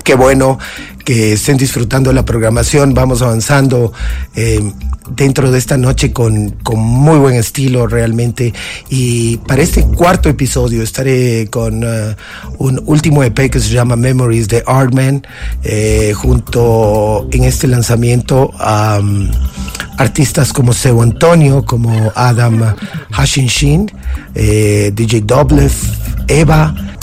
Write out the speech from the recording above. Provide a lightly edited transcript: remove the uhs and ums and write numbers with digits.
qué bueno que estén disfrutando la programación. Vamos avanzando dentro de esta noche con muy buen estilo realmente. Y para este cuarto episodio estaré con un último EP que se llama Memories de Artman, junto en este lanzamiento a artistas como Seu Antonio, como Adam Hashinshin, DJ Doblev, Eva